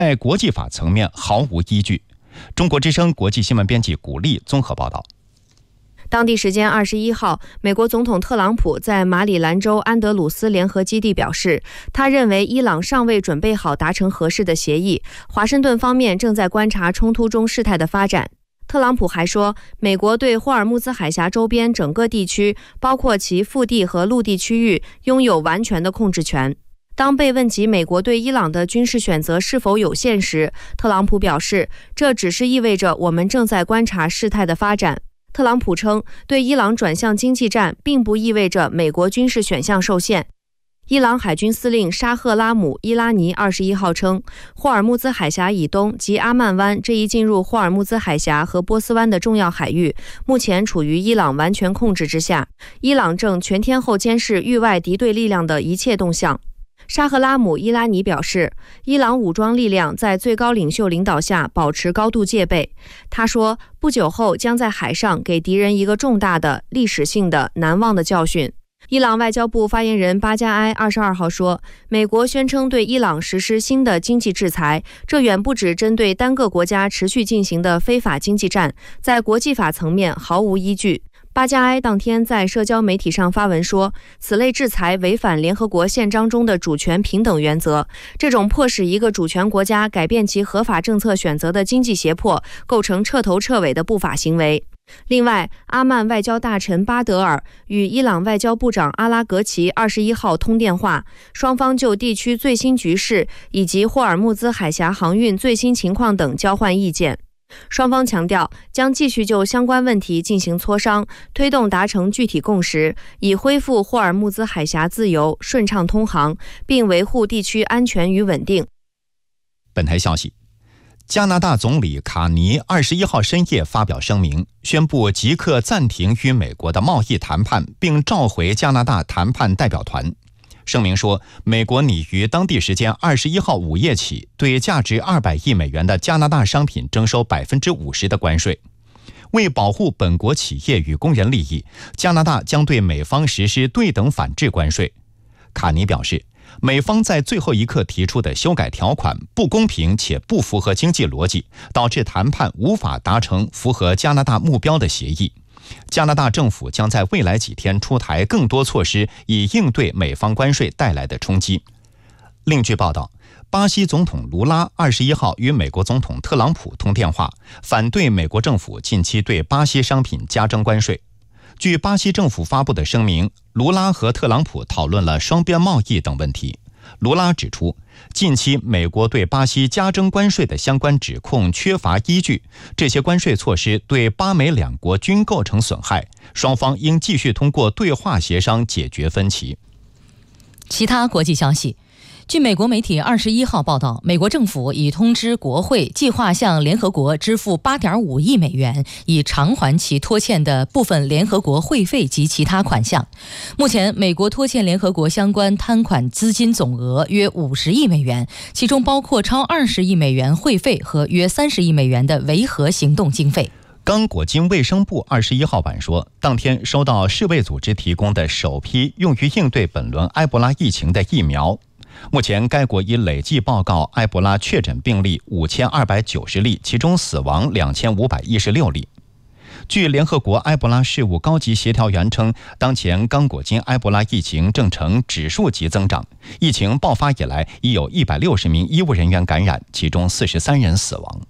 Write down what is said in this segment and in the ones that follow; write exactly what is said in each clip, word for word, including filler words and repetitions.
在国际法层面毫无依据。中国之声国际新闻编辑古丽综合报道。 当地时间二十一号，美国总统特朗普在马里兰州安德鲁斯联合基地表示，他认为伊朗尚未准备好达成合适的协议，华盛顿方面正在观察冲突中事态的发展。特朗普还说，美国对霍尔木兹海峡周边整个地区，包括其腹地和陆地区域，拥有完全的控制权。当被问及美国对伊朗的军事选择是否有限时，特朗普表示，这只是意味着我们正在观察事态的发展。特朗普称，对伊朗转向经济战并不意味着美国军事选项受限。伊朗海军司令沙赫拉姆·伊拉尼二十一号称，霍尔木兹海峡以东及阿曼湾这一进入霍尔木兹海峡和波斯湾的重要海域，目前处于伊朗完全控制之下。伊朗正全天候监视域外敌对力量的一切动向。沙赫拉姆·伊拉尼表示，伊朗武装力量在最高领袖领导下保持高度戒备。他说，不久后将在海上给敌人一个重大的、历史性的、难忘的教训。伊朗外交部发言人巴加埃二十二号说，美国宣称对伊朗实施新的经济制裁，这远不止针对单个国家持续进行的非法经济战，在国际法层面毫无依据。巴加埃当天在社交媒体上发文说，此类制裁违反联合国宪章中的主权平等原则，这种迫使一个主权国家改变其合法政策选择的经济胁迫，构成彻头彻尾的不法行为。另外，阿曼外交大臣巴德尔与伊朗外交部长阿拉格齐二十一号通电话，双方就地区最新局势以及霍尔木兹海峡航运最新情况等交换意见。双方强调将继续就相关问题进行磋商，推动达成具体共识，以恢复霍尔木兹海峡自由顺畅通航，并维护地区安全与稳定。 本台消息，加拿大总理卡尼二十一号深夜发表声明，宣布即刻暂停与美国的贸易谈判，并召回加拿大谈判代表团。声明说，美国拟于当地时间二十一号午夜起，对价值二百亿美元的加拿大商品征收百分之五十的关税。为保护本国企业与工人利益，加拿大将对美方实施对等反制关税。卡尼表示，美方在最后一刻提出的修改条款不公平且不符合经济逻辑，导致谈判无法达成符合加拿大目标的协议。加拿大政府将在未来几天出台更多措施，以应对美方关税带来的冲击。另据报道，巴西总统卢拉二十一号与美国总统特朗普通电话，反对美国政府近期对巴西商品加征关税。据巴西政府发布的声明，卢拉和特朗普讨论了双边贸易等问题。卢拉指出，近期美国对巴西加征关税的相关指控缺乏依据，这些关税措施对巴美两国均构成损害，双方应继续通过对话协商解决分歧。 其他国际消息，据美国媒体二十一号报道，美国政府已通知国会，计划向联合国支付 八点五亿美元，以偿还其拖欠的部分联合国会费及其他款项。目前，美国拖欠联合国相关摊款资金总额约五十亿美元，其中包括超二十亿美元会费和约三十亿美元的维和行动经费。 刚果金卫生部二十一号晚说，当天收到世卫组织提供的首批用于应对本轮埃博拉疫情的疫苗。目前该国已累计报告埃博拉确诊病例五千二百九十例，其中死亡两千五百一十六例。据联合国埃博拉事务高级协调员称，当前刚果金埃博拉疫情正呈指数级增长，疫情爆发以来已有一百六十名医务人员感染，其中四十三人死亡。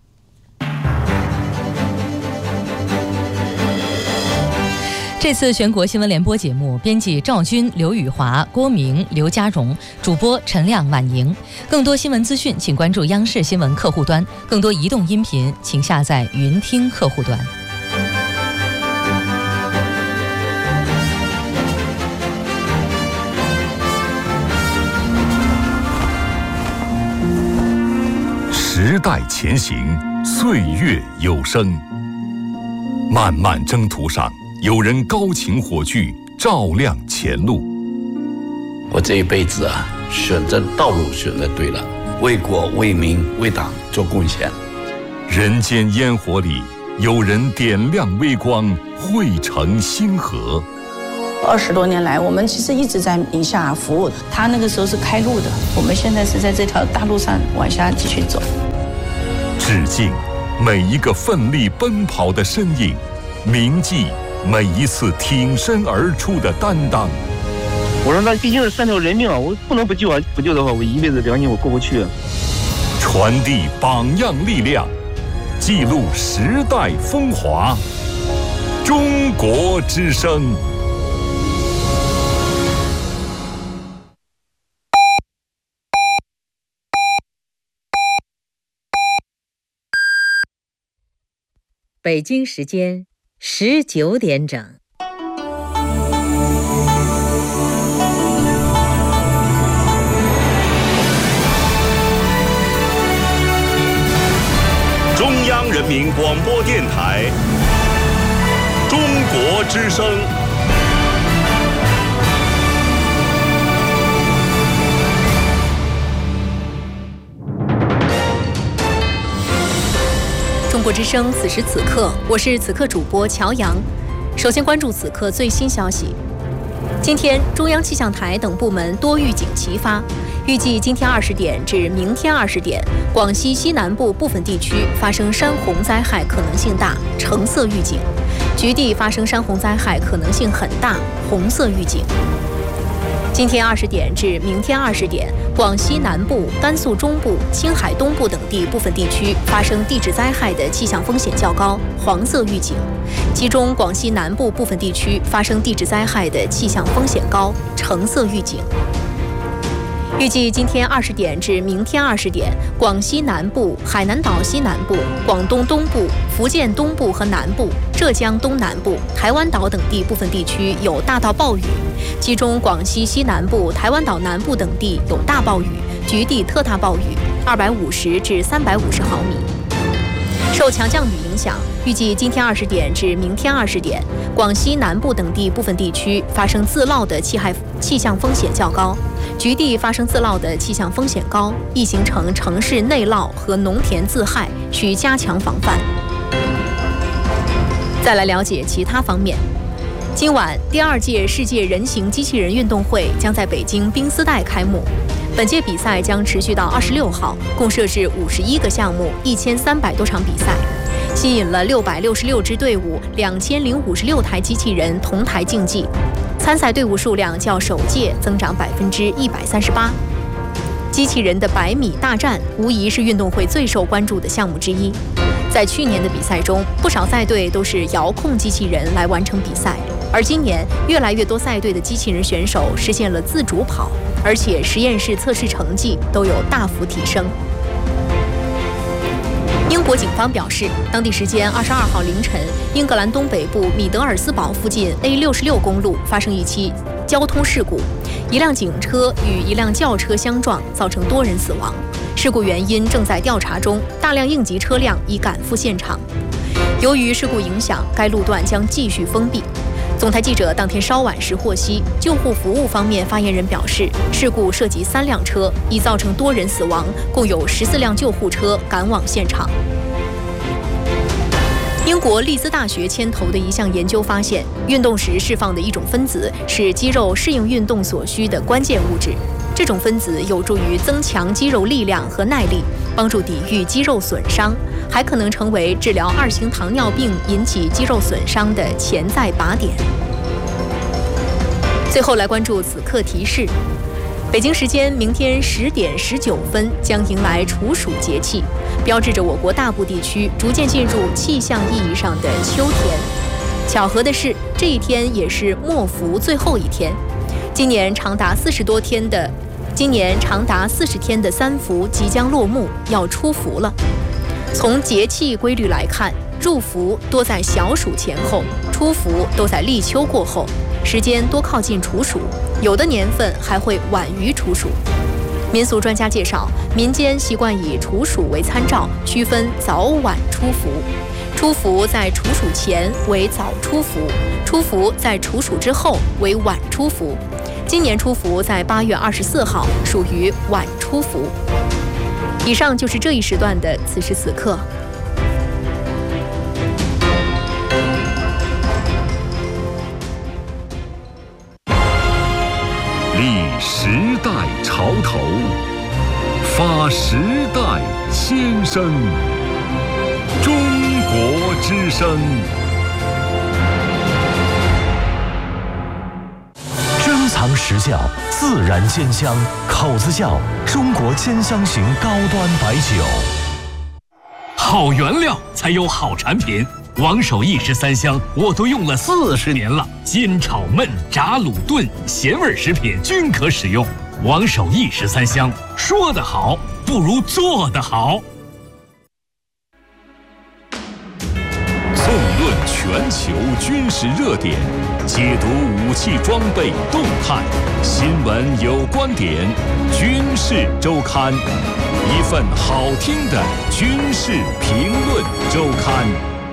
这次全国新闻联播节目，编辑赵军、刘宇华、郭明、刘家荣，主播陈亮、婉莹。更多新闻资讯，请关注央视新闻客户端；更多移动音频，请下载云听客户端。 时代前行，岁月有声。漫漫征途上，有人高擎火炬，照亮前路。 我这一辈子啊，选择道路选择对了，为国为民为党做贡献。 人间烟火里，有人点亮微光，汇成星河。 二十多年来，我们其实一直在宁夏服务。他那个时候是开路的，我们现在是在这条大路上往下继续走。 致敬每一个奋力奔跑的身影，铭记每一次挺身而出的担当。 我说那毕竟是三条人命啊，我不能不救啊！不救的话，我一辈子良心我过不去啊。 传递榜样力量，记录时代风华。中国之声。 北京时间十九点整。 中央人民广播电台中国之声。 中国之声，此时此刻，我是此刻主播乔阳。首先关注此刻最新消息。今天，中央气象台等部门多预警齐发，预计今天二十点至明天二十点，广西西南部部分地区发生山洪灾害可能性大，橙色预警；局地发生山洪灾害可能性很大，红色预警。今天二十点至明天二十点，广西南部、甘肃中部、青海东部等地部分地区发生地质灾害的气象风险较高，黄色预警；其中广西南部部分地区发生地质灾害的气象风险高，橙色预警。预计今天二十点至明天二十点，广西南部、海南岛西南部、广东东部、福建东部和南部、浙江东南部、台湾岛等地部分地区有大到暴雨，其中广西西南部、台湾岛南部等地有大暴雨，局地特大暴雨，二百五十至三百五十毫米。受强降雨影响，预计今天二十点至明天二十点，广西南部等地部分地区发生自涝的气害气象风险较高，局地发生自涝的气象风险高，易形成城市内涝和农田自害，需加强防范。再来了解其他方面。今晚，第二届世界人形机器人运动会将在北京冰丝带开幕。本届比赛将持续到二十六号，共设置五十一个项目，一千三百多场比赛，吸引了六百六十六支队伍，两千零五十六台机器人同台竞技。参赛队伍数量较首届增长百分之一百三十八。机器人的百米大战无疑是运动会最受关注的项目之一。在去年的比赛中，不少赛队都是遥控机器人来完成比赛，而今年越来越多赛队的机器人选手实现了自主跑，而且实验室测试成绩都有大幅提升。英国警方表示，当地时间二十二号凌晨，英格兰东北部米德尔斯堡附近 A 六十六 公路发生一起交通事故，一辆警车与一辆轿车相撞，造成多人死亡。事故原因正在调查中，大量应急车辆已赶赴现场。由于事故影响，该路段将继续封闭。总台记者当天稍晚时获悉，救护服务方面发言人表示，事故涉及三辆车，已造成多人死亡，共有十四辆救护车赶往现场。英国利兹大学牵头的一项研究发现，运动时释放的一种分子是肌肉适应运动所需的关键物质。这种分子有助于增强肌肉力量和耐力，帮助抵御肌肉损伤，还可能成为治疗二型糖尿病引起肌肉损伤的潜在靶点。最后来关注此刻提示。北京时间明天十点十九分将迎来处暑节气，标志着我国大部地区逐渐进入气象意义上的秋天。巧合的是，这一天也是末伏最后一天。今年长达四十多天的，今年长达四十天的三伏即将落幕，要出伏了。从节气规律来看，入伏多在小暑前后，出伏都在立秋过后，时间多靠近处暑，有的年份还会晚于处暑。民俗专家介绍，民间习惯以处暑为参照，区分早晚出伏。出伏在处暑前为早出伏，出伏在处暑之后为晚出伏。今年出伏在八月二十四号，属于晚出伏。以上就是这一时段的此时此刻。 时代潮头，发时代先声。中国之声。珍藏实窖，自然鲜香，口子窖中国兼香型高端白酒。 好原料才有好产品。王守义十三香我都用了四十年了，煎炒焖炸卤炖咸味食品均可使用。王守义十三香，说得好不如做得好。 纵论全球军事热点，解读武器装备动态，新闻有观点，军事周刊，一份好听的军事评论周刊。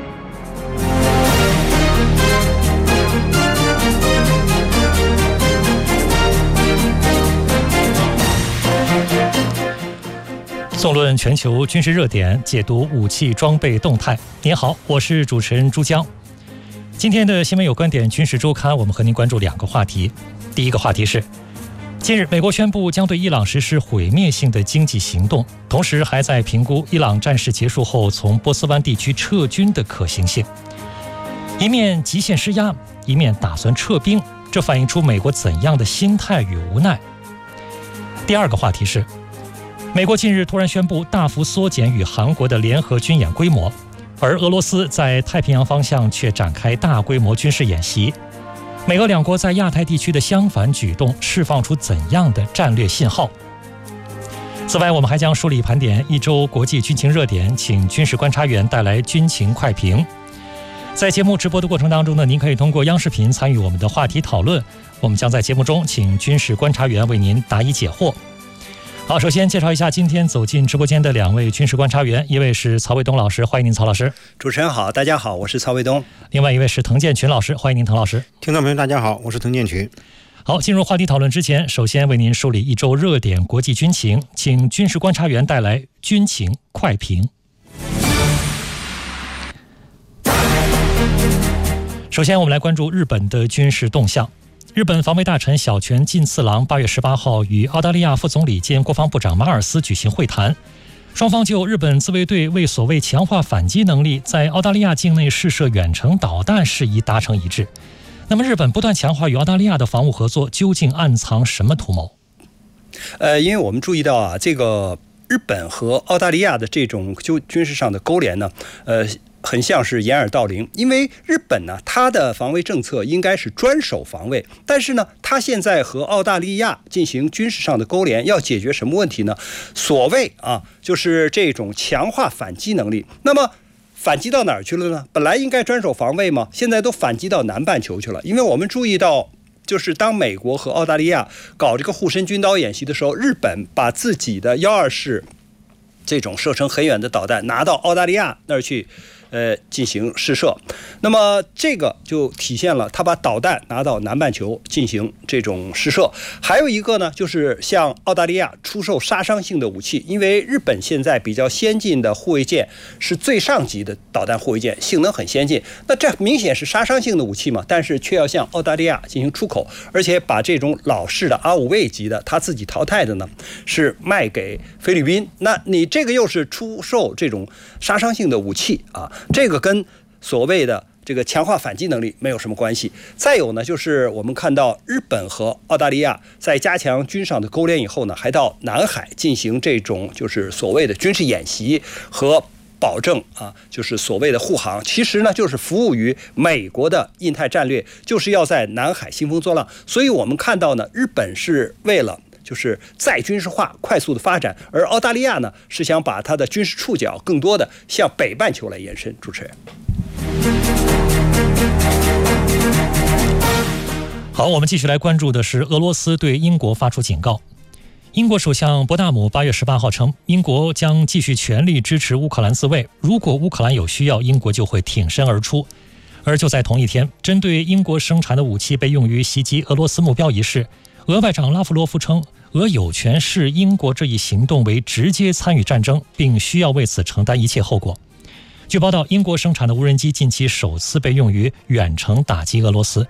纵论全球军事热点，解读武器装备动态。您好，我是主持人朱江。今天的新闻有观点军事周刊，我们和您关注两个话题。第一个话题是，近日美国宣布将对伊朗实施毁灭性的经济行动，同时还在评估伊朗战事结束后从波斯湾地区撤军的可行性。一面极限施压，一面打算撤兵，这反映出美国怎样的心态与无奈？第二个话题是，美国近日突然宣布大幅缩减与韩国的联合军演规模，而俄罗斯在太平洋方向却展开大规模军事演习。美俄两国在亚太地区的相反举动释放出怎样的战略信号？此外，我们还将梳理盘点一周国际军情热点，请军事观察员带来军情快评。在节目直播的过程当中呢，您可以通过央视频参与我们的话题讨论，我们将在节目中请军事观察员为您答疑解惑。好，首先介绍一下今天走进直播间的两位军事观察员，一位是曹卫东老师，欢迎您，曹老师。 主持人好，大家好，我是曹卫东。 另外一位是滕建群老师，欢迎您，滕老师。 听众朋友大家好，我是滕建群。 好，进入话题讨论之前，首先为您梳理一周热点国际军情，请军事观察员带来军情快评。首先我们来关注日本的军事动向。日本防卫大臣小泉进次郎八月十八号与澳大利亚副总理兼国防部长马尔斯举行会谈，双方就日本自卫队为所谓强化反击能力，在澳大利亚境内试射远程导弹事宜达成一致。那么，日本不断强化与澳大利亚的防务合作，究竟暗藏什么图谋？ 呃，因为我们注意到啊，这个日本和澳大利亚的这种就军事上的勾连呢，呃。很像是掩耳盗铃，因为日本呢，它的防卫政策应该是专守防卫，但是呢，它现在和澳大利亚进行军事上的勾连，要解决什么问题呢？所谓啊，就是这种强化反击能力。那么反击到哪儿去了呢？本来应该专守防卫嘛，现在都反击到南半球去了。因为我们注意到，就是当美国和澳大利亚搞这个护身军刀演习的时候，日本把自己的幺二式这种射程很远的导弹拿到澳大利亚那儿去。呃，进行试射，那么这个就体现了他把导弹拿到南半球进行这种试射。还有一个呢，就是向澳大利亚出售杀伤性的武器，因为日本现在比较先进的护卫舰是最上级的导弹护卫舰，性能很先进。那这明显是杀伤性的武器嘛，但是却要向澳大利亚进行出口，而且把这种老式的阿五卫级的他自己淘汰的呢，是卖给菲律宾。那你这个又是出售这种杀伤性的武器啊？这个跟所谓的这个强化反击能力没有什么关系。再有呢，就是我们看到日本和澳大利亚在加强军上的勾连以后呢，还到南海进行这种就是所谓的军事演习和保证啊，就是所谓的护航。其实呢，就是服务于美国的印太战略，就是要在南海兴风作浪。所以我们看到呢，日本是为了就是再军事化快速的发展，而澳大利亚呢是想把它的军事触角更多的向北半球来延伸。主持人， 好，我们继续来关注的是俄罗斯对英国发出警告。英国首相伯纳姆八月十八号称，英国将继续全力支持乌克兰自卫，如果乌克兰有需要，英国就会挺身而出。而就在同一天，针对英国生产的武器被用于袭击俄罗斯目标一事，俄外长拉夫罗夫称，俄有权视英国这一行动为直接参与战争，并需要为此承担一切后果。据报道，英国生产的无人机近期首次被用于远程打击俄罗斯。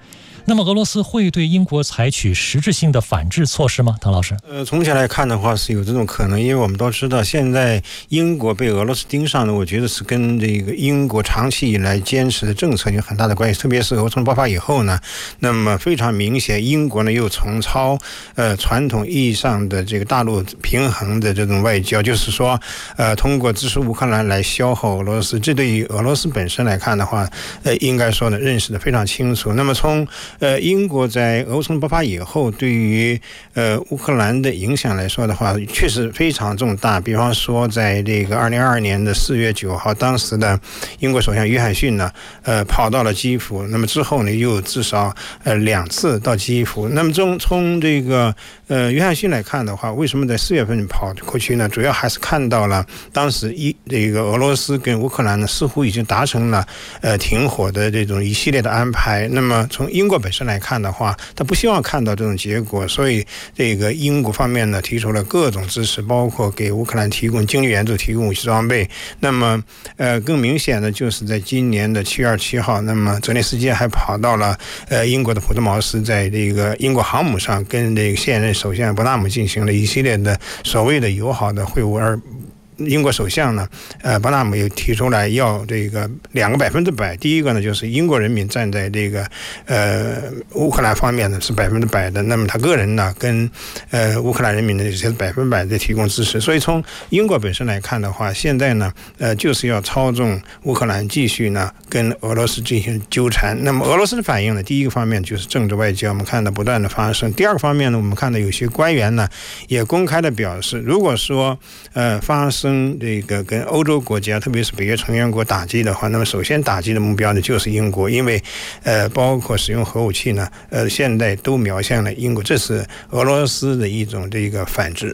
那么俄罗斯会对英国采取实质性的反制措施吗？唐老师？ 呃，从前来看的话是有这种可能，因为我们都知道现在英国被俄罗斯盯上呢，我觉得是跟这个英国长期以来坚持的政策有很大的关系，特别是俄冲爆发以后呢，那么非常明显，英国呢又重操呃传统意义上的这个大陆平衡的这种外交，就是说呃通过支持乌克兰来消耗俄罗斯，这对于俄罗斯本身来看的话，呃应该说呢认识的非常清楚。那么从呃，英国在俄乌冲突爆发以后，对于呃乌克兰的影响来说的话，确实非常重大。比方说，在这个二零二二年的四月九号，当时的英国首相约翰逊呢，呃，跑到了基辅。那么之后呢，又至少呃两次到基辅。那么从从这个呃约翰逊来看的话，为什么在四月份跑过去呢？主要还是看到了当时一这个俄罗斯跟乌克兰呢，似乎已经达成了呃停火的这种一系列的安排。那么从英国本身来看的话，他不希望看到这种结果，所以这个英国方面呢提出了各种支持，包括给乌克兰提供经济援助、提供武器装备。那么，呃，更明显的就是在今年的七月二十七号，那么泽连斯基还跑到了呃英国的普特茅斯，在这个英国航母上跟这个现任首相伯纳姆进行了一系列的所谓的友好的会晤，而英国首相呢，呃，伯纳姆也提出来要这个两个百分之百。第一个呢，就是英国人民站在这个呃乌克兰方面呢是百分之百的，那么他个人呢跟呃乌克兰人民呢也是百分百的提供支持。所以从英国本身来看的话，现在呢，呃，就是要操纵乌克兰继续呢跟俄罗斯进行纠缠。那么俄罗斯的反应呢，第一个方面就是政治外交，我们看到不断的发生；第二个方面呢，我们看到有些官员呢也公开的表示，如果说呃发生这个跟欧洲国家，特别是北约成员国打击的话，那么首先打击的目标呢就是英国，因为呃包括使用核武器呢，呃现在都瞄向了英国，这是俄罗斯的一种这个反制。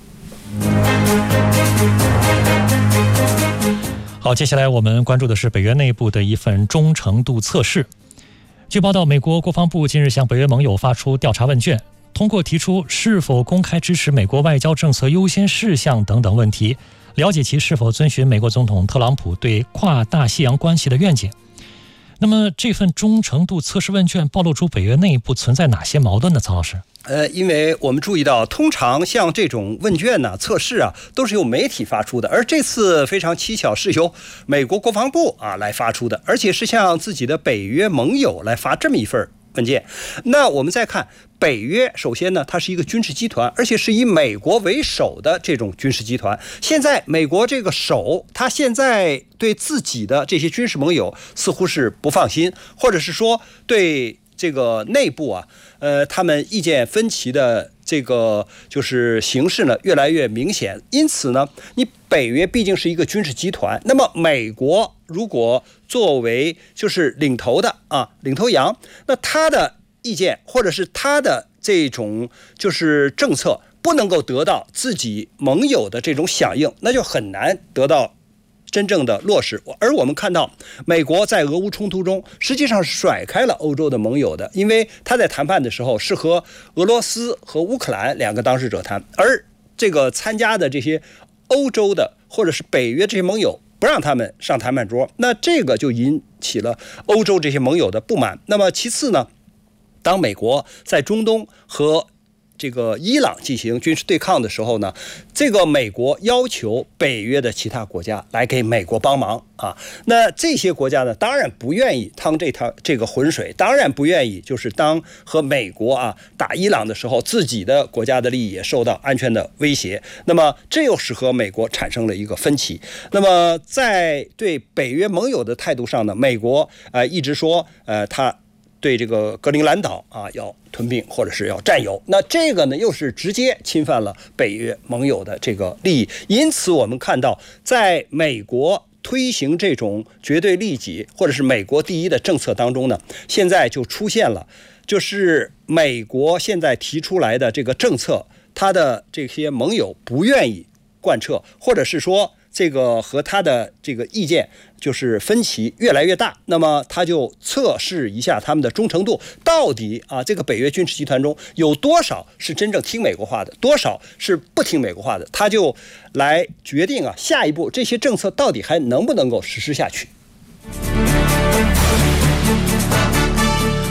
好，接下来我们关注的是北约内部的一份忠诚度测试。据报道，美国国防部近日向北约盟友发出调查问卷，通过提出是否公开支持美国外交政策优先事项等等问题，了解其是否遵循美国总统特朗普对跨大西洋关系的愿景。那么这份忠诚度测试问卷暴露出北约内部存在哪些矛盾呢？曹老师？ 呃，因为我们注意到，通常像这种问卷呢、测试啊，都是由媒体发出的，而这次非常蹊跷，是由美国国防部啊来发出的，而且是向自己的北约盟友来发这么一份文件。那我们再看北约，首先呢，它是一个军事集团，而且是以美国为首的这种军事集团。现在美国这个首，他现在对自己的这些军事盟友似乎是不放心，或者是说对这个内部啊，呃，他们意见分歧的这个就是形势呢越来越明显。因此呢，你北约毕竟是一个军事集团，那么美国如果作为就是领头的啊领头羊，那他的意见或者是他的这种就是政策不能够得到自己盟友的这种响应，那就很难得到真正的落实。而我们看到美国在俄乌冲突中实际上是甩开了欧洲的盟友的，因为他在谈判的时候是和俄罗斯和乌克兰两个当事者谈，而这个参加的这些欧洲的或者是北约这些盟友不让他们上谈判桌，那这个就引起了欧洲这些盟友的不满。那么其次呢，当美国在中东和这个伊朗进行军事对抗的时候呢，这个美国要求北约的其他国家来给美国帮忙啊。那这些国家呢，当然不愿意趟这趟这个浑水，当然不愿意就是当和美国啊打伊朗的时候，自己的国家的利益也受到安全的威胁。那么这又使和美国产生了一个分歧。那么在对北约盟友的态度上呢，美国呃一直说呃他对这个格陵兰岛啊要吞并或者是要占有，那这个呢又是直接侵犯了北约盟友的这个利益。因此我们看到，在美国推行这种绝对利己或者是美国第一的政策当中呢，现在就出现了，就是美国现在提出来的这个政策，他的这些盟友不愿意贯彻，或者是说这个和他的这个意见就是分歧越来越大，那么他就测试一下他们的忠诚度，到底啊这个北约军事集团中有多少是真正听美国话的，多少是不听美国话的，他就来决定啊下一步这些政策到底还能不能够实施下去。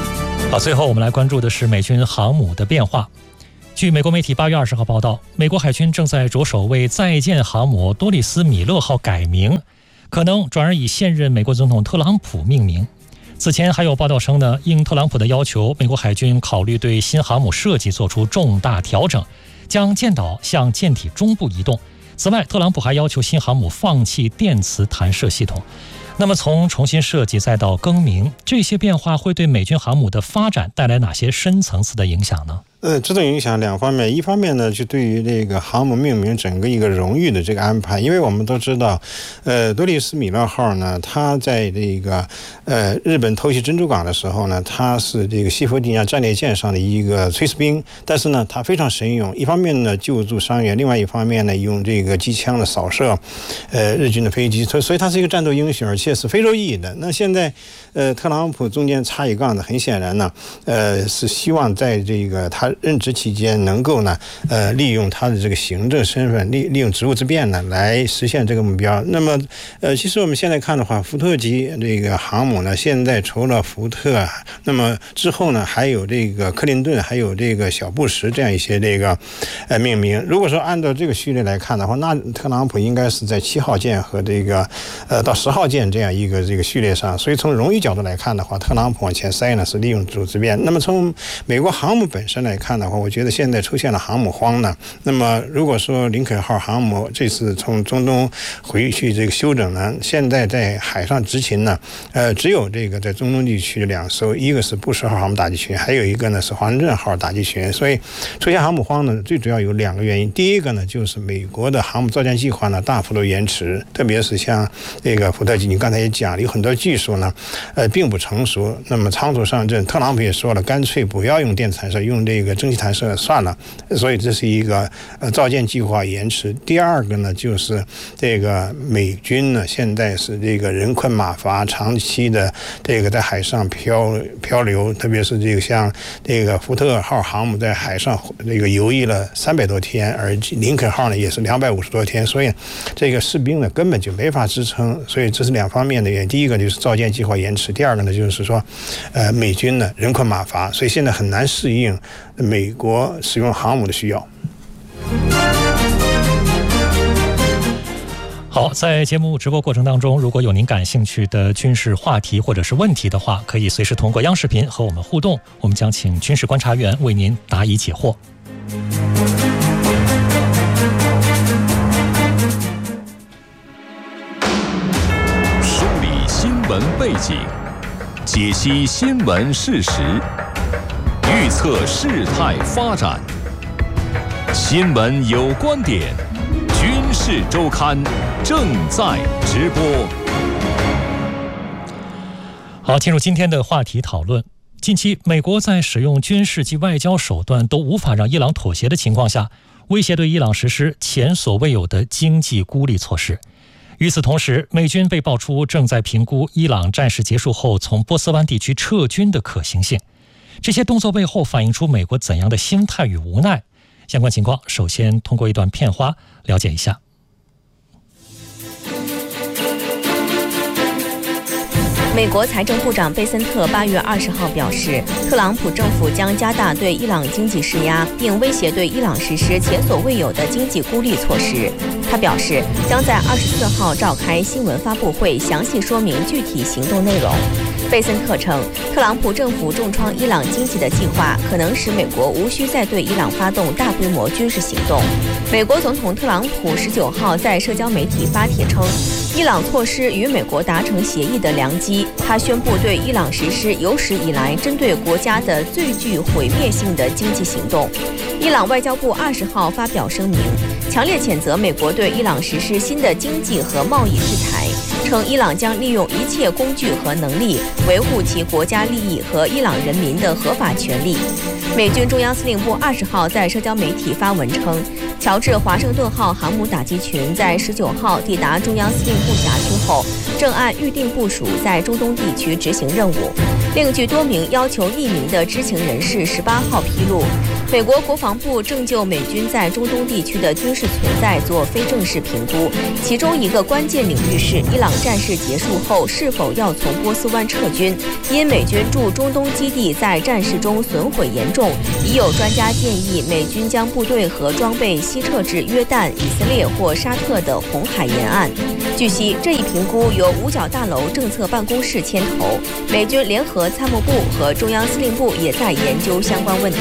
好，最后我们来关注的是美军航母的变化。据美国媒体八月二十号报道，美国海军正在着手为在建航母多利斯米勒号改名，可能转而以现任美国总统特朗普命名。此前还有报道称呢，应特朗普的要求，美国海军考虑对新航母设计做出重大调整，将舰岛向舰体中部移动。此外，特朗普还要求新航母放弃电磁弹射系统。那么从重新设计再到更名，这些变化会对美军航母的发展带来哪些深层次的影响呢？ 呃，这种影响两方面，一方面呢，就对于这个航母命名整个一个荣誉的这个安排，因为我们都知道，呃，多利斯米勒号呢，它在这个呃日本偷袭珍珠港的时候呢，它是这个西弗吉尼亚战列舰上的一个炊事兵，但是呢，它非常神勇，一方面呢救助伤员，另外一方面呢用这个机枪的扫射，呃日军的飞机，所以所以它是一个战斗英雄，而且是非洲裔的。那现在呃特朗普中间插一杠的，很显然呢，呃是希望在这个他任职期间能够呢，呃，利用他的这个行政身份，利利用职务之便呢，来实现这个目标。那么，呃，其实我们现在看的话，福特级这个航母呢，现在除了福特，那么之后呢，还有这个克林顿，还有这个小布什这样一些这个呃命名。如果说按照这个序列来看的话，那特朗普应该是在七号舰和这个呃到十号舰这样一个这个序列上。所以从荣誉角度来看的话，特朗普往前塞呢是利用职务之便。那么从美国航母本身来看的话，我觉得现在出现了航母荒呢。那么如果说林肯号航母这次从中东回去这个休整呢，现在在海上执勤呢，呃，只有这个在中东地区的两艘，一个是布什号航母打击群，还有一个呢是华盛顿号打击群。所以出现航母荒呢，最主要有两个原因。第一个呢，就是美国的航母造舰计划呢大幅度延迟，特别是像这个福特级，你刚才也讲了，有很多技术呢，呃，并不成熟。那么仓促上阵，特朗普也说了，干脆不要用电磁弹射，用这个蒸汽弹射算了。所以这是一个呃造舰计划延迟。第二个呢，就是这个美军呢现在是这个人困马乏，长期的这个在海上漂漂流，特别是这个像这个福特号航母在海上这个游弋了三百多天，而林肯号呢也是两百五十多天，所以这个士兵呢根本就没法支撑。所以这是两方面的原因。第一个就是造舰计划延迟，第二个呢就是说，呃美军呢人困马乏，所以现在很难适应美国使用航母的需要。 好，在节目直播过程当中，如果有您感兴趣的军事话题或者是问题的话，可以随时通过央视频和我们互动，我们将请军事观察员为您答疑解惑。 梳理新闻背景，解析新闻事实，预测事态发展。新闻有观点，军事周刊正在直播。 好，进入今天的话题讨论。近期，美国在使用军事及外交手段都无法让伊朗妥协的情况下，威胁对伊朗实施前所未有的经济孤立措施。与此同时，美军被爆出正在评估伊朗战事结束后从波斯湾地区撤军的可行性。这些动作背后反映出美国怎样的心态与无奈？相关情况，首先通过一段片花了解一下。 美国财政部长贝森特八月二十号表示，特朗普政府将加大对伊朗经济施压，并威胁对伊朗实施前所未有的经济孤立措施。他表示，将在二十四号召开新闻发布会，详细说明具体行动内容。贝森特称，特朗普政府重创伊朗经济的计划可能使美国无需再对伊朗发动大规模军事行动。美国总统特朗普十九号在社交媒体发帖称，伊朗错失与美国达成协议的良机。他宣布对伊朗实施有史以来针对国家的最具毁灭性的经济行动。伊朗外交部二十号发表声明，强烈谴责美国对伊朗实施新的经济和贸易制裁，称伊朗将利用一切工具和能力维护其国家利益和伊朗人民的合法权利。美军中央司令部二十号在社交媒体发文称，乔治华盛顿号航母打击群在十九号抵达中央司令部辖区后，正按预定部署在中东地区执行任务。另据多名要求匿名的知情人士十八号披露， 美国国防部正就美军在中东地区的军事存在做非正式评估，其中一个关键领域是伊朗战事结束后是否要从波斯湾撤军，因美军驻中东基地在战事中损毁严重，已有专家建议美军将部队和装备西撤至约旦、以色列或沙特的红海沿岸。据悉，这一评估由五角大楼政策办公室牵头，美军联合参谋部和中央司令部也在研究相关问题。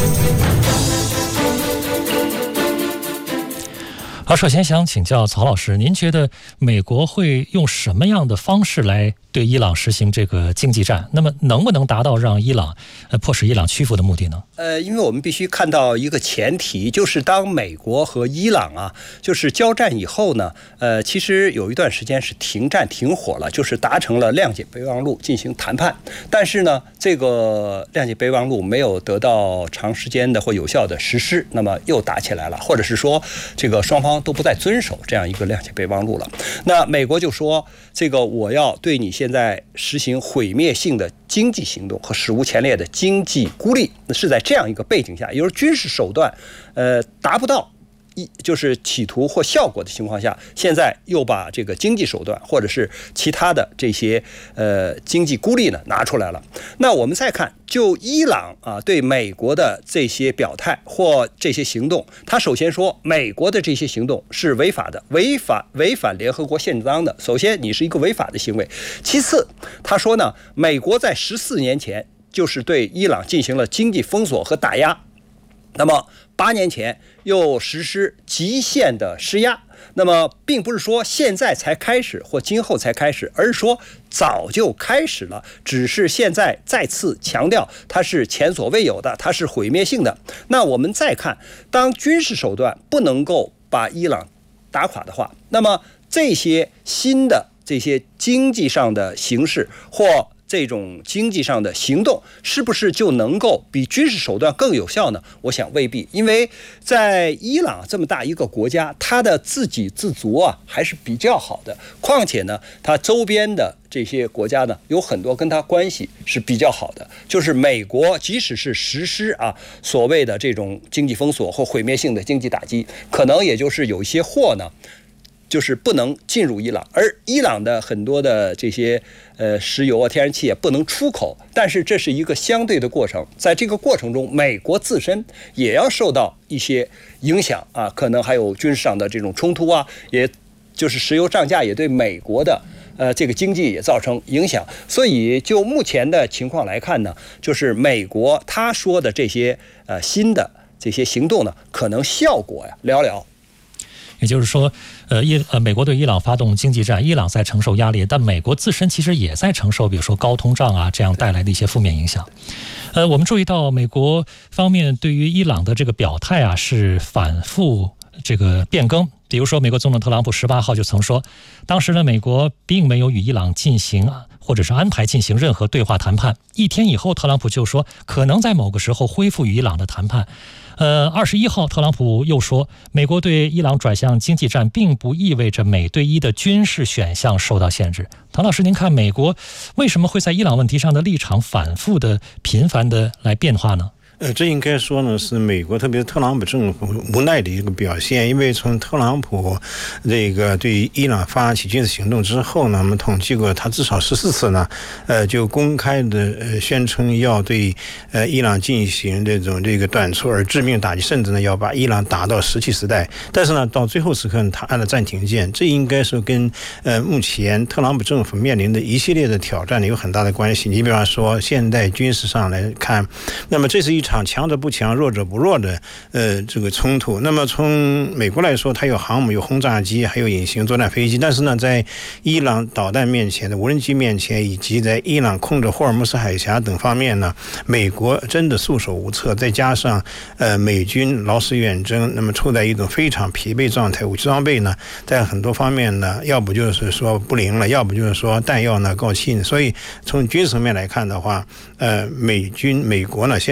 好，首先想请教曹老师，您觉得美国会用什么样的方式来对伊朗实行这个经济战？那么能不能达到让伊朗呃迫使伊朗屈服的目的呢？ 呃，因为我们必须看到一个前提，就是当美国和伊朗啊，就是交战以后呢，呃，其实有一段时间是停战停火了，就是达成了谅解备忘录进行谈判，但是呢，这个谅解备忘录没有得到长时间的或有效的实施，那么又打起来了，或者是说这个双方都不再遵守这样一个谅解备忘录了。那美国就说，这个我要对你现在实行毁灭性的经济行动和史无前例的经济孤立，是在这样一个背景下，也就是军事手段呃达不到一就是企图或效果的情况下，现在又把这个经济手段或者是其他的这些呃经济孤立呢拿出来了。那我们再看，就伊朗啊对美国的这些表态或这些行动，他首先说美国的这些行动是违法的，违反违反联合国宪章的。首先你是一个违法的行为。其次他说呢，美国在十四年前就是对伊朗进行了经济封锁和打压，那么八年前又实施极限的施压，那么并不是说现在才开始或今后才开始，而是说早就开始了，只是现在再次强调它是前所未有的，它是毁灭性的。那我们再看，当军事手段不能够把伊朗打垮的话，那么这些新的这些经济上的形式或这种经济上的行动是不是就能够比军事手段更有效呢？我想未必，因为在伊朗这么大一个国家，它的自给自足啊还是比较好的。况且呢，它周边的这些国家呢，有很多跟它关系是比较好的。就是美国即使是实施啊所谓的这种经济封锁或毁灭性的经济打击，可能也就是有一些货呢，就是不能进入伊朗，而伊朗的很多的这些呃石油啊、天然气也不能出口，但是这是一个相对的过程，在这个过程中，美国自身也要受到一些影响啊，可能还有军事上的这种冲突啊，也就是石油涨价也对美国的呃这个经济也造成影响，所以就目前的情况来看呢，就是美国他说的这些呃新的这些行动呢，可能效果呀寥寥。 也就是说，呃，伊呃，美国对伊朗发动经济战，伊朗在承受压力，但美国自身其实也在承受，比如说高通胀啊这样带来的一些负面影响。呃，我们注意到美国方面对于伊朗的这个表态啊是反复这个变更。比如说，美国总统特朗普十八号就曾说，当时呢，美国并没有与伊朗进行或者是安排进行任何对话谈判。一天以后，特朗普就说可能在某个时候恢复与伊朗的谈判。呃，二十一号，特朗普又说，美国对伊朗转向经济战，并不意味着美对伊的军事选项受到限制。唐老师，您看美国为什么会在伊朗问题上的立场反复的、频繁的来变化呢？ 呃，这应该说呢是美国，特别是特朗普政府无奈的一个表现。因为从特朗普这个对伊朗发起军事行动之后呢，我们统计过，他至少十四次呢，呃，就公开的呃宣称要对呃伊朗进行这种这个短促而致命打击，甚至呢要把伊朗打到石器时代。但是呢，到最后时刻他按了暂停键，这应该说跟呃目前特朗普政府面临的一系列的挑战有很大的关系。你比方说，现在军事上来看，那么这是一场强者不强、弱者不弱的呃这个冲突。那么从美国来说，它有航母、有轰炸机，还有隐形作战飞机。但是呢，在伊朗导弹面前的无人机面前，以及在伊朗控制霍尔木斯海峡等方面呢，美国真的束手无策。再加上呃美军劳师远征，那么处在一种非常疲惫状态，武器装备呢在很多方面呢，要不就是说不灵了，要不就是说弹药呢告罄。所以从军事层面来看的话，呃美军美国呢现在很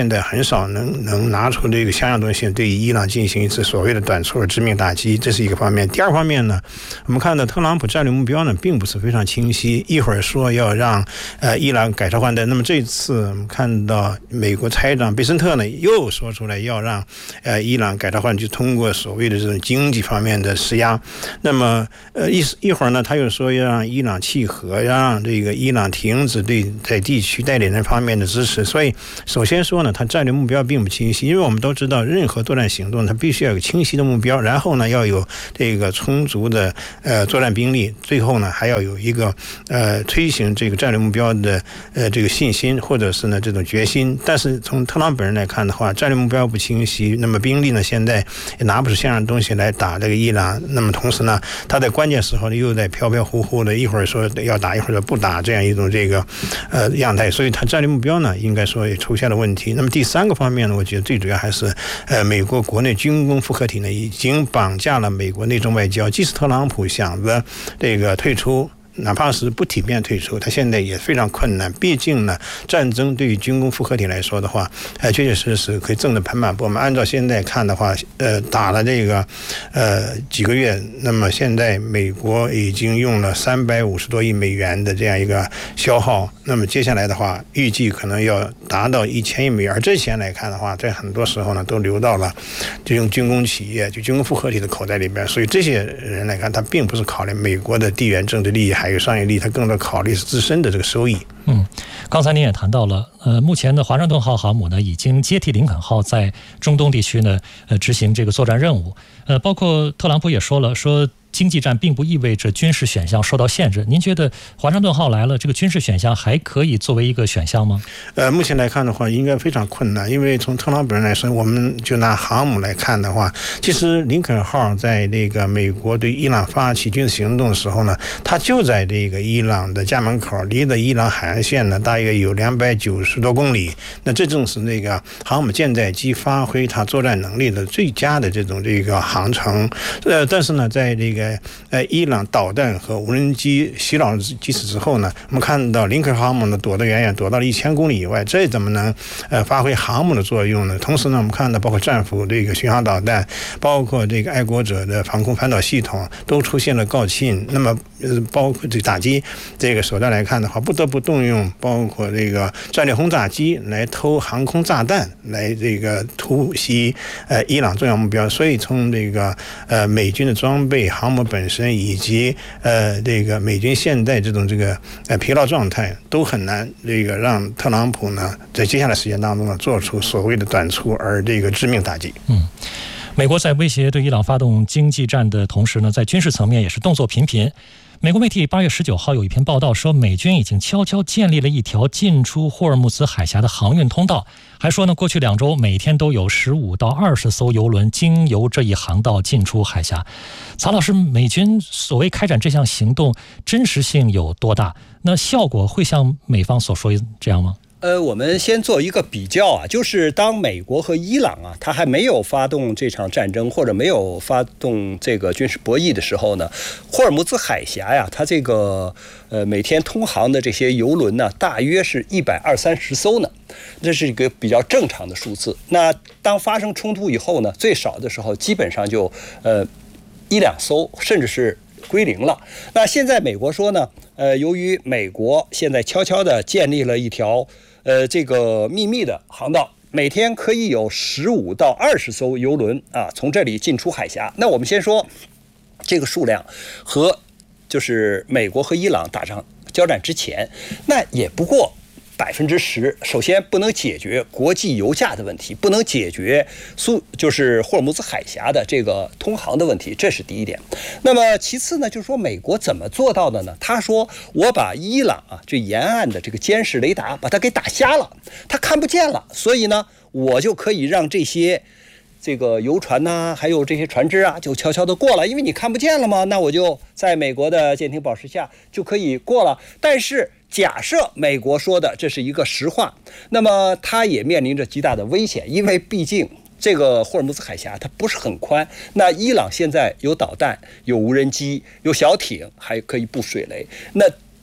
少能能拿出这个相应东西对伊朗进行一次所谓的短促致命打击，这是一个方面。第二方面呢，我们看到特朗普战略目标呢并不是非常清晰，一会儿说要让呃伊朗改朝换代，那么这次我们看到美国财长贝森特呢又说出来要让呃伊朗改朝换代，就通过所谓的这种经济方面的施压。那么呃一一会儿呢他又说要让伊朗契合，要让这个伊朗停止对在地区代理人方面的支持。所以首先说呢，他战略目标并不清晰，因为我们都知道任何作战行动它必须要有清晰的目标，然后呢要有这个充足的呃作战兵力，最后呢还要有一个呃推行这个战略目标的呃这个信心或者是呢这种决心。但是从特朗普本人来看的话，战略目标不清晰，那么兵力呢现在也拿不出相应的东西来打这个伊朗，那么同时呢他在关键时候呢又在飘飘忽忽的，一会儿说要打一会儿说不打，这样一种这个呃样态，所以他战略目标呢应该说也出现了问题。那么第三个方面呢，我觉得最主要还是呃美国国内军工复合体呢已经绑架了美国内政外交，即使特朗普想着这个退出，哪怕是不体面退出，他现在也非常困难。毕竟呢，战争对于军工复合体来说的话，呃，确确实实可以挣得盆满钵满。按照现在看的话，呃，打了这个呃几个月，那么现在美国已经用了三百五十多亿美元的这样一个消耗，那么接下来的话，预计可能要达到一千亿美元。而这钱来看的话，在很多时候呢，都流到了这种军工企业、就军工复合体的口袋里边。所以这些人来看，他并不是考虑美国的地缘政治利益，还有商业利益，他更多考虑是自身的这个收益。 嗯，刚才您也谈到了，呃，目前的华盛顿号航母呢，已经接替林肯号在中东地区呢，呃，执行这个作战任务。呃，包括特朗普也说了，说经济战并不意味着军事选项受到限制。您觉得华盛顿号来了，这个军事选项还可以作为一个选项吗？ 呃，目前来看的话，应该非常困难，因为从特朗普人来说，我们就拿航母来看的话，其实林肯号在那个美国对伊朗发起军事行动的时候呢，它就在这个伊朗的家门口，离的伊朗海岸线呢大约有两百九十多公里。那这正是那个航母舰载机发挥它作战能力的最佳的这种这个航程。呃，但是呢，在这个呃，伊朗导弹和无人机袭扰基础之后呢，我们看到林肯航母呢躲得远远，躲到了一千公里以外，这怎么能呃发挥航母的作用呢？同时呢，我们看到包括战斧这个巡航导弹，包括这个爱国者的防空反导系统都出现了告罄。那么呃，包括这打击这个手段来看的话，不得不动用包括这个战略轰炸机来投航空炸弹，来这个突袭呃伊朗重要目标。所以从这个呃美军的装备、航母本身以及呃这个美军现在这种这个呃疲劳状态，都很难这个让特朗普呢在接下来时间当中呢做出所谓的短促而这个致命打击。 嗯。美国在威胁对伊朗发动经济战的同时呢，在军事层面也是动作频频。美国媒体八月十九号有一篇报道说，美军已经悄悄建立了一条进出霍尔木兹海峡的航运通道，还说呢，过去两周每天都有十五到二十艘油轮经由这一航道进出海峡。曹老师，美军所谓开展这项行动，真实性有多大？那效果会像美方所说这样吗？ 呃，我们先做一个比较啊，就是当美国和伊朗啊，他还没有发动这场战争或者没有发动这个军事博弈的时候呢，霍尔木兹海峡呀，它这个呃每天通航的这些油轮呢，大约是一百二三十艘呢，这是一个比较正常的数字。那当发生冲突以后呢，最少的时候基本上就呃一两艘，甚至是归零了。那现在美国说呢，呃，由于美国现在悄悄地建立了一条呃这个秘密的航道，每天可以有十五到二十艘油轮啊从这里进出海峡。那我们先说这个数量和就是美国和伊朗打仗交战之前，那也不过百分之十。首先不能解决国际油价的问题，不能解决苏就是霍尔木兹海峡的这个通航的问题，这是第一点。那么其次呢，就是说美国怎么做到的呢？他说我把伊朗啊这沿岸的这个监视雷达把它给打瞎了，它看不见了，所以呢我就可以让这些这个游船呐、啊，还有这些船只啊，就悄悄的过了，因为你看不见了嘛，那我就在美国的舰艇保持下就可以过了。但是假设美国说的这是一个实话，那么它也面临着极大的危险，因为毕竟这个霍尔木兹海峡它不是很宽，那伊朗现在有导弹、有无人机、有小艇，还可以布水雷，那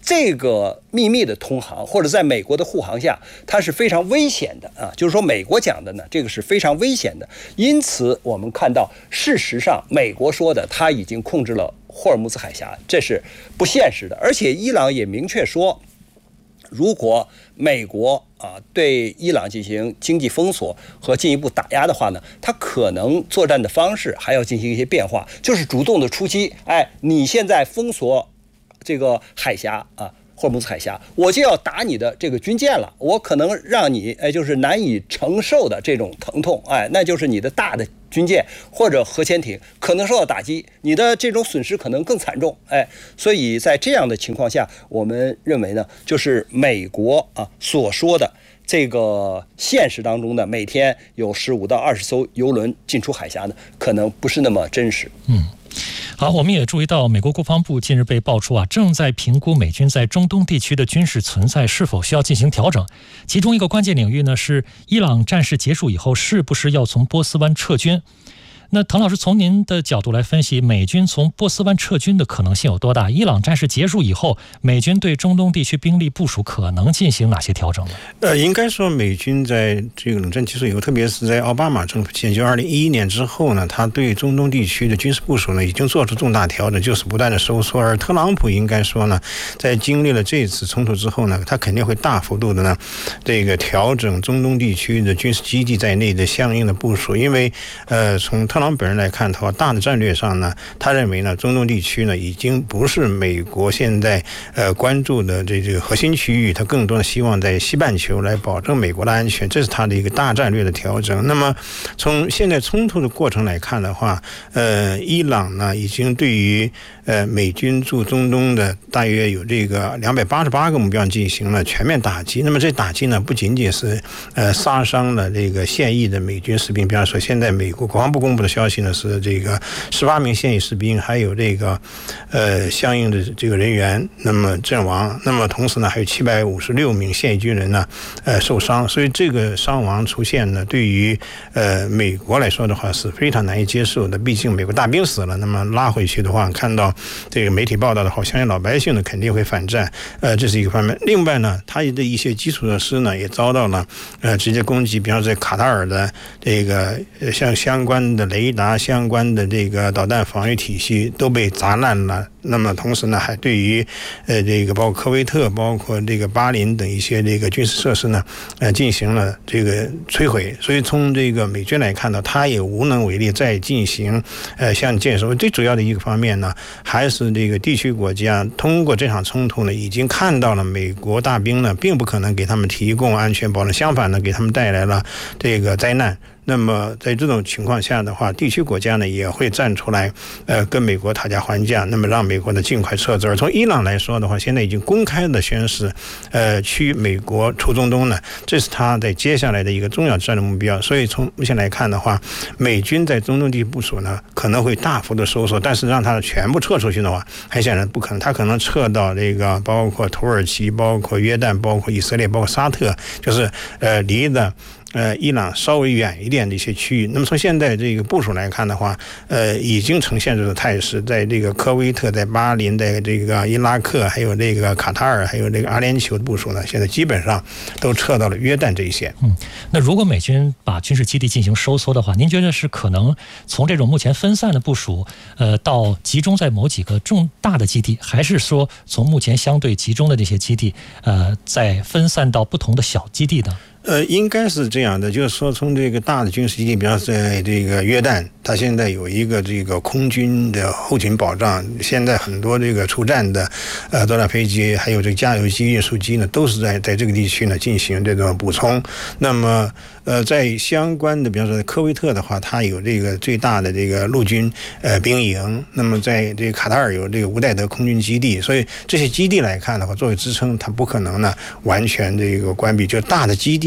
这个秘密的通航或者在美国的护航下，它是非常危险的啊。就是说，美国讲的呢，这个是非常危险的。因此，我们看到，事实上，美国说的他已经控制了霍尔木兹海峡，这是不现实的。而且，伊朗也明确说，如果美国啊对伊朗进行经济封锁和进一步打压的话呢，它可能作战的方式还要进行一些变化，就是主动的出击。哎，你现在封锁这个海峡啊，霍尔木兹海峡，我就要打你的这个军舰了，我可能让你哎就是难以承受的这种疼痛，哎，那就是你的大的军舰或者核潜艇可能受到打击，你的这种损失可能更惨重，哎，所以在这样的情况下，我们认为呢，就是美国啊所说的这个现实当中的每天有十五到二十艘油轮进出海峡呢，可能不是那么真实。 嗯。好，我们也注意到，美国国防部近日被爆出啊，正在评估美军在中东地区的军事存在是否需要进行调整。其中一个关键领域呢，是伊朗战事结束以后，是不是要从波斯湾撤军？那滕老师，从您的角度来分析，美军从波斯湾撤军的可能性有多大？伊朗战事结束以后，美军对中东地区兵力部署可能进行哪些调整呢？ 呃，应该说，美军在这个冷战结束以后，特别是在奥巴马政府期间，就二零一一年之后呢，他对中东地区的军事部署呢，已经做出重大调整，就是不断的收缩。而特朗普应该说呢，在经历了这次冲突之后呢，他肯定会大幅度的呢，这个调整中东地区的军事基地在内的相应的部署，因为呃，从特朗普人来看的话，大的战略上呢，他认为呢，中东地区呢已经不是美国现在呃关注的这这个核心区域，他更多的希望在西半球来保证美国的安全，这是他的一个大战略的调整。那么从现在冲突的过程来看的话，呃，伊朗呢已经对于呃美军驻中东的大约有这个两百八十八个目标进行了全面打击。那么这打击呢，不仅仅是呃杀伤了这个现役的美军士兵，比方说现在美国国防部公布的消息呢，是这个十八名现役士兵，还有这个呃相应的这个人员那么阵亡，那么同时呢还有七百五十六名现役军人呢呃受伤，所以这个伤亡出现呢，对于呃美国来说的话是非常难以接受的。毕竟美国大兵死了，那么拉回去的话，看到这个媒体报道的话，相信老百姓呢肯定会反战，呃这是一个方面。另外呢，他的一些基础设施呢也遭到了呃直接攻击，比方说在卡塔尔的这个像相关的雷达、相关的这个导弹防御体系都被砸烂了。那么同时呢，还对于呃这个包括科威特、包括这个巴林等一些这个军事设施呢，呃进行了这个摧毁。所以从这个美军来看呢，他也无能为力再进行呃像建设。最主要的一个方面呢，还是这个地区国家通过这场冲突呢，已经看到了美国大兵呢，并不可能给他们提供安全保证，相反呢，给他们带来了这个灾难。那么在这种情况下的话，地区国家呢也会站出来，呃，跟美国讨价还价，那么让美国呢尽快撤资。而从伊朗来说的话，现在已经公开的宣示，呃，驱美国出中东呢，这是他在接下来的一个重要战略目标。所以从目前来看的话，美军在中东地区部署呢可能会大幅的收缩，但是让它全部撤出去的话，很显然不可能。它可能撤到这个包括土耳其、包括约旦、包括以色列、包括沙特，就是呃离的。呃，伊朗稍微远一点的一些区域。那么从现在这个部署来看的话，呃，已经呈现这个态势，在这个科威特、在巴林、在这个伊拉克，还有这个卡塔尔，还有这个阿联酋的部署呢，现在基本上都撤到了约旦这一线。 嗯，那如果美军把军事基地进行收缩的话，您觉得是可能从这种目前分散的部署，呃，到集中在某几个重大的基地，还是说从目前相对集中的这些基地，呃，再分散到不同的小基地呢？ 呃，应该是这样的，就是说从这个大的军事基地，比方在这个约旦，它现在有一个这个空军的后勤保障，现在很多这个出战的呃作战飞机，还有这个加油机、运输机呢，都是在在这个地区呢进行这种补充。那么呃，在相关的，比方说科威特的话，它有这个最大的这个陆军呃兵营，那么在这个卡塔尔有这个乌代德空军基地，所以这些基地来看的话，作为支撑，它不可能呢完全这个关闭，就大的基地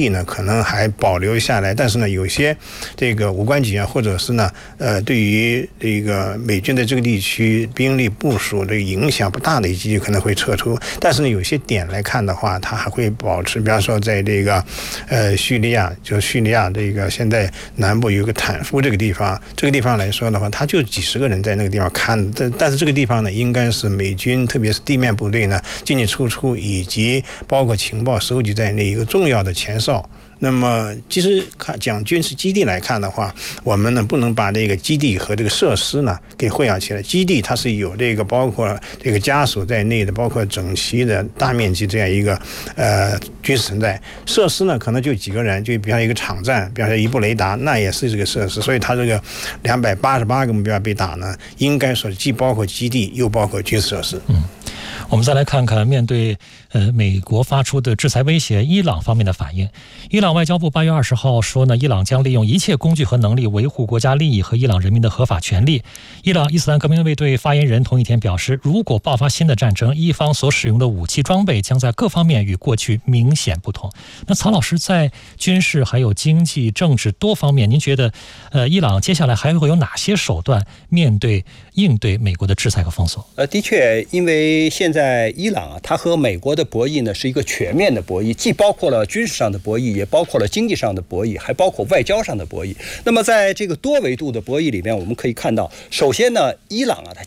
地呢，可能还保留下来，但是呢，有些这个无关紧要，或者是呢，呃，对于这个美军在这个地区兵力部署的影响不大的基地可能会撤出。但是呢，有些点来看的话，它还会保持，比方说在这个呃叙利亚，就叙利亚这个现在南部有一个坦夫这个地方，这个地方来说的话，它就几十个人在那个地方看，但但是这个地方呢，应该是美军特别是地面部队呢进进出出，以及包括情报收集在内一个重要的前哨。那么，其实看讲军事基地来看的话，我们呢不能把这个基地和这个设施呢给混淆起来。基地它是有这个包括这个家属在内的，包括整齐的大面积这样一个呃军事存在。设施呢可能就几个人，就比方一个场站，比方说一部雷达，那也是这个设施。所以它这个两百八十八个目标被打呢，应该说既包括基地，又包括军事设施。 嗯。我们再来看看面对呃美国发出的制裁威胁，伊朗方面的反应。伊朗外交部八月二十号说呢，伊朗将利用一切工具和能力维护国家利益和伊朗人民的合法权利。伊朗伊斯兰革命卫队发言人同一天表示，如果爆发新的战争，伊方所使用的武器装备将在各方面与过去明显不同。那曹老师，在军事还有经济、政治多方面，您觉得呃伊朗接下来还会有哪些手段面对应对美国的制裁和封锁？ 呃，的确，因为现在在伊朗啊，它和美国的博弈呢是一个全面的博弈，既包括了军事上的博弈，也包括了经济上的博弈，还包括外交上的博弈。那么在这个多维度的博弈里面，我们可以看到，首先呢，伊朗啊，它